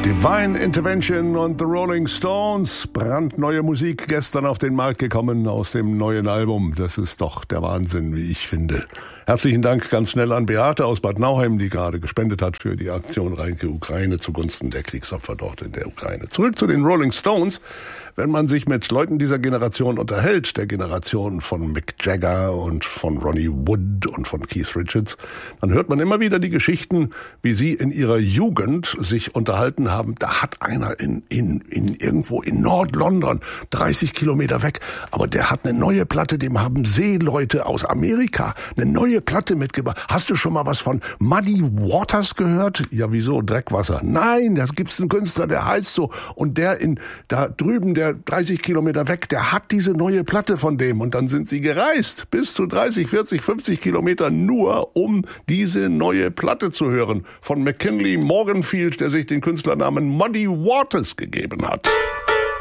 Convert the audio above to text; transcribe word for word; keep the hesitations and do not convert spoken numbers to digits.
Divine Intervention und The Rolling Stones, brandneue Musik, gestern auf den Markt gekommen aus dem neuen Album. Das ist doch der Wahnsinn, wie ich finde. Herzlichen Dank ganz schnell an Beate aus Bad Nauheim, die gerade gespendet hat für die Aktion Reinke Ukraine zugunsten der Kriegsopfer dort in der Ukraine. Zurück zu den Rolling Stones. Wenn man sich mit Leuten dieser Generation unterhält, der Generation von Mick Jagger und von Ronnie Wood und von Keith Richards, dann hört man immer wieder die Geschichten, wie sie in ihrer Jugend sich unterhalten haben. Da hat einer in, in, in irgendwo in Nord-London, dreißig Kilometer weg, aber der hat eine neue Platte, dem haben Seeleute aus Amerika eine neue Platte mitgebracht. Hast du schon mal was von Muddy Waters gehört? Ja, wieso? Dreckwasser. Nein, da gibt's einen Künstler, der heißt so. Und der in, da drüben, der dreißig Kilometer weg, der hat diese neue Platte von dem. Und dann sind sie gereist, bis zu dreißig, vierzig, fünfzig Kilometer, nur um diese neue Platte zu hören. Von McKinley Morganfield, der sich den Künstlernamen Muddy Waters gegeben hat.